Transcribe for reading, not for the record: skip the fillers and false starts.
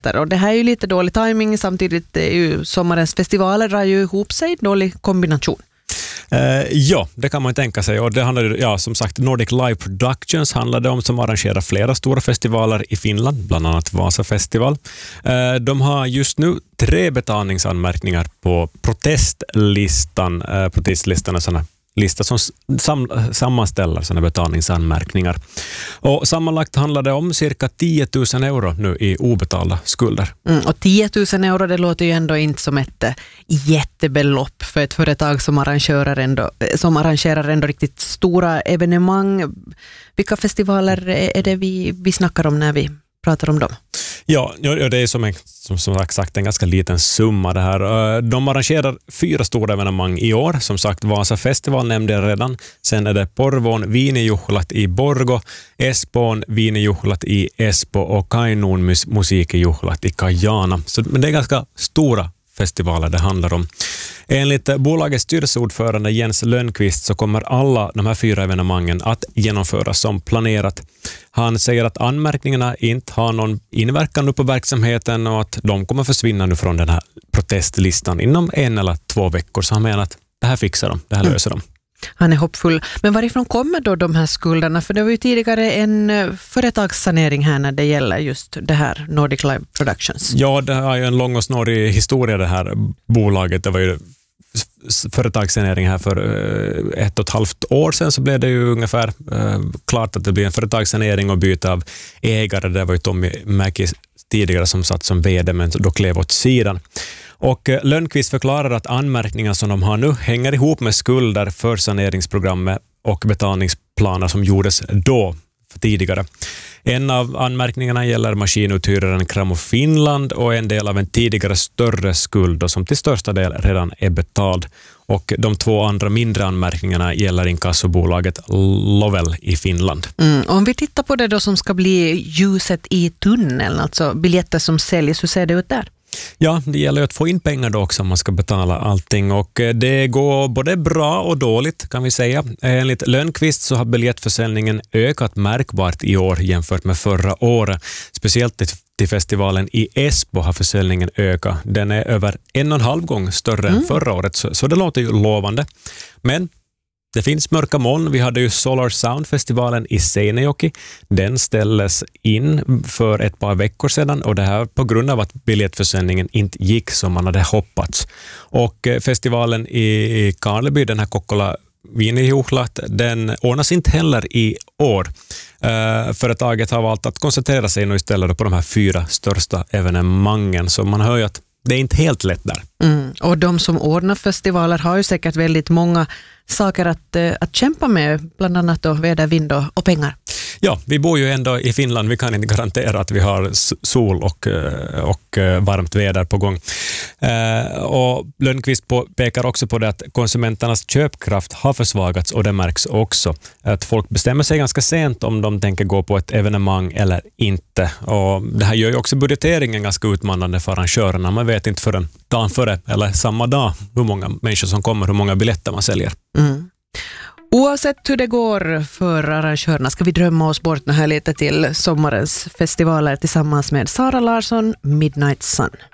biljetter. Och det här är ju lite dålig timing, samtidigt är ju sommarens festivaler drar ju ihop sig, dålig kombination. Ja, det kan man tänka sig. Och det handlar som sagt, Nordic Live Productions handlade om, som arrangerar flera stora festivaler i Finland, bland annat Vasa festival. De har just nu 3 betalningsanmärkningar på protestlistan. Protestlistan är sådana lista som sammanställer sådana betalningsanmärkningar. Och sammanlagt handlar det om cirka 10 000 euro nu i obetalda skulder. Och 10 000 euro, det låter ju ändå inte som ett jättebelopp för ett företag som arrangerar ändå riktigt stora evenemang. Vilka festivaler är det vi snackar om när vi pratar om dem? Ja, det är som sagt en ganska liten summa det här. De arrangerar 4 stora evenemang i år. Som sagt, Vasa festival nämnde jag redan. Sen är det Porvoon viinijuhlat i Borgo, Espoon viinijuhlat i Espoo och Kainuun musiikkijuhlat i Kajana. Men det är ganska stora festivaler det handlar om. Enligt bolagets styrelseordförande Jens Lönnqvist så kommer alla de här 4 evenemangen att genomföras som planerat. Han säger att anmärkningarna inte har någon inverkan på verksamheten och att de kommer försvinna nu från den här protestlistan inom 1 eller 2 veckor. Så han menar att det här fixar de, det här löser de. Han är hoppfull. Men varifrån kommer då de här skulderna? För det var ju tidigare en företagssanering här när det gäller just det här Nordic Live Productions. Ja, det har ju en lång och snårig historia det här bolaget. Det var ju företagssanering här för 1,5 år sedan, så blev det ju ungefär klart att det blir en företagssanering och byte av ägare. Det var ju Tommy Mäki tidigare som satt som vd, men då klev åt sidan. Och Lönnqvist förklarar att anmärkningar som de har nu hänger ihop med skulder för saneringsprogrammet och betalningsplaner som gjordes då tidigare. En av anmärkningarna gäller maskinuthyraren Kramo Finland och en del av en tidigare större skuld som till största del redan är betald. Och de 2 andra mindre anmärkningarna gäller inkassobolaget Lovell i Finland. Om vi tittar på det då som ska bli ljuset i tunneln, alltså biljetter som säljs, hur ser det ut där? Ja, det gäller att få in pengar då också om man ska betala allting, och det går både bra och dåligt kan vi säga. Enligt Lönnqvist så har biljettförsäljningen ökat märkbart i år jämfört med förra året. Speciellt till festivalen i Espoo har försäljningen ökat. Den är över 1,5 gånger större än förra året, så det låter ju lovande. Men det finns mörka moln. Vi hade ju Solar Sound-festivalen i Seinäjoki. Den ställdes in för ett par veckor sedan, och det här på grund av att biljettförsäljningen inte gick som man hade hoppats. Och festivalen i Karleby, den här Kokkola viinijuhlat, den ordnas inte heller i år. Företaget har valt att koncentrera sig nu istället på de här 4 största evenemangen, så man hör ju att det är inte helt lätt där. Och de som ordnar festivaler har ju säkert väldigt många saker att kämpa med, bland annat då väder, vind och pengar. Ja, vi bor ju ändå i Finland. Vi kan inte garantera att vi har sol och varmt väder på gång. Och Lönnqvist pekar också på det att konsumenternas köpkraft har försvagats, och det märks också att folk bestämmer sig ganska sent om de tänker gå på ett evenemang eller inte. Och det här gör ju också budgeteringen ganska utmanande för arrangörerna. Man vet inte förrän dagen före eller samma dag hur många människor som kommer, hur många biljetter man säljer. Oavsett hur det går för arrangörerna ska vi drömma oss bort här lite till sommarens festivaler tillsammans med Sara Larsson, Midnight Sun.